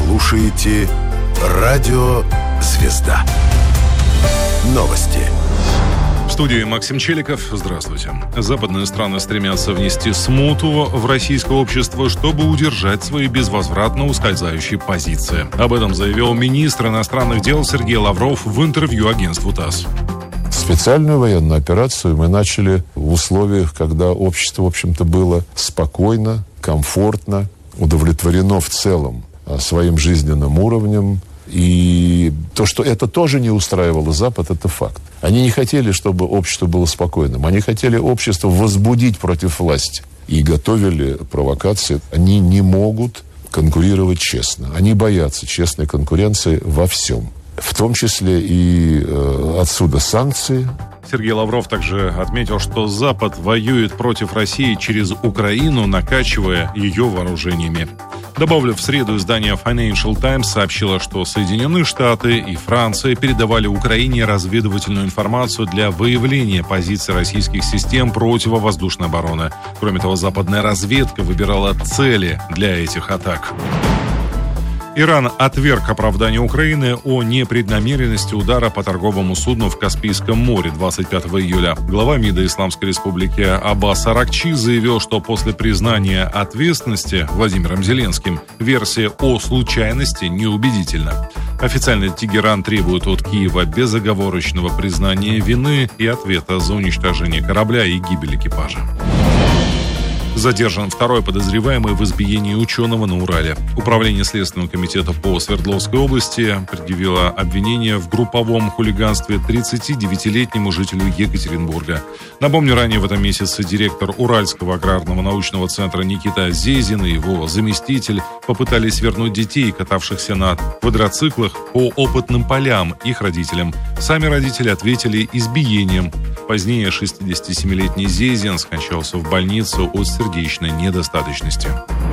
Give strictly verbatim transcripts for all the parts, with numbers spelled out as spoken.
слушаете Радио «Звезда». Новости. В студии Максим Челиков. Здравствуйте. Западные страны стремятся внести смуту в российское общество, чтобы удержать свои безвозвратно ускользающие позиции. Об этом заявил министр иностранных дел Сергей Лавров в интервью агентству ТАСС. Специальную военную операцию мы начали в условиях, когда общество, в общем-то, было спокойно, комфортно, удовлетворено в целом своим жизненным уровнем. И то, что это тоже не устраивало Запад, это факт. Они не хотели, чтобы общество было спокойным. Они хотели общество возбудить против власти. И готовили провокации. Они не могут конкурировать честно. Они боятся честной конкуренции во всем. В том числе и э, отсюда санкции. Сергей Лавров также отметил, что Запад воюет против России через Украину, накачивая ее вооружениями. Добавлю, в среду издание Financial Times сообщило, что Соединенные Штаты и Франция передавали Украине разведывательную информацию для выявления позиций российских систем противовоздушной обороны. Кроме того, западная разведка выбирала цели для этих атак. Иран отверг оправдание Украины о непреднамеренности удара по торговому судну в Каспийском море двадцать пятого июля. Глава МИДа Исламской Республики Аббас Аракчи заявил, что после признания ответственности Владимиром Зеленским версия о случайности неубедительна. Официально Тегеран требует от Киева безоговорочного признания вины и ответа за уничтожение корабля и гибель экипажа. Задержан второй подозреваемый в избиении ученого на Урале. Управление Следственного комитета по Свердловской области предъявило обвинение в групповом хулиганстве тридцатидевятилетнему жителю Екатеринбурга. Напомню, ранее в этом месяце директор Уральского аграрного научного центра Никита Зезин и его заместитель попытались вернуть детей, катавшихся на квадроциклах, по опытным полям их родителям. Сами родители ответили избиением. Позднее шестидесятисемилетний Зезин скончался в больнице от сердечной недостаточности.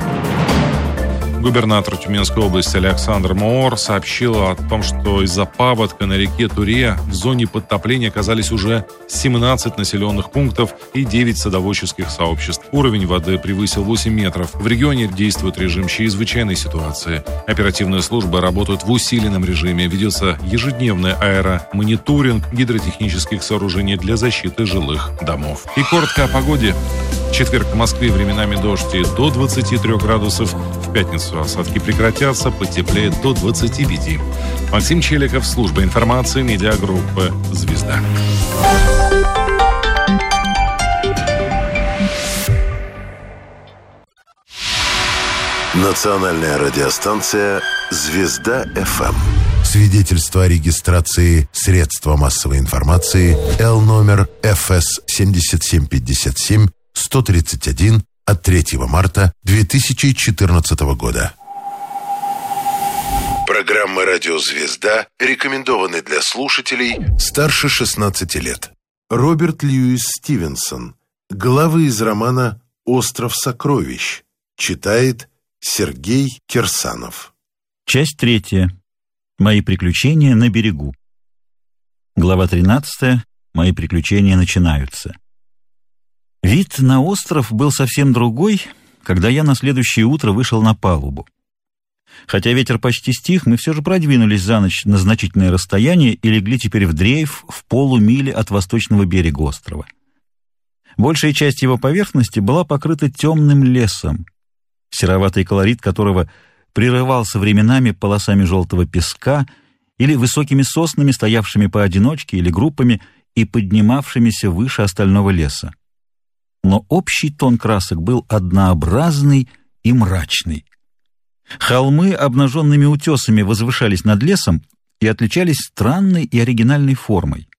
Губернатор Тюменской области Александр Моор сообщил о том, что из-за паводка на реке Туре в зоне подтопления оказались уже семнадцать населенных пунктов и девять садоводческих сообществ. Уровень воды превысил восемь метров. В регионе действует режим чрезвычайной ситуации. Оперативные службы работают в усиленном режиме. Ведется ежедневный аэромониторинг гидротехнических сооружений для защиты жилых домов. И коротко о погоде. В четверг в Москве временами дождь и до двадцати трёх градусов. В пятницу осадки прекратятся, потеплеет до двадцати пяти. Максим Челиков, служба информации, медиагруппы «Звезда». Национальная радиостанция «Звезда-ФМ». Свидетельство о регистрации средства массовой информации Л номер Эф Эс семьдесят семь пятьдесят семь сто тридцать один от третьего марта две тысячи четырнадцатого года. Программа «Радио Звезда» рекомендованы для слушателей старше шестнадцати лет. Роберт Льюис Стивенсон. Главы из романа «Остров сокровищ». Читает Сергей Кирсанов. Часть третья. Мои приключения на берегу. Глава тринадцатая. Мои приключения начинаются. Вид на остров был совсем другой, когда я на следующее утро вышел на палубу. Хотя ветер почти стих, мы все же продвинулись за ночь на значительное расстояние и легли теперь в дрейф в полумиле от восточного берега острова. Большая часть его поверхности была покрыта темным лесом, сероватый колорит которого прерывался временами полосами желтого песка или высокими соснами, стоявшими поодиночке или группами и поднимавшимися выше остального леса. Но общий тон красок был однообразный и мрачный. Холмы обнаженными утесами возвышались над лесом и отличались странной и оригинальной формой.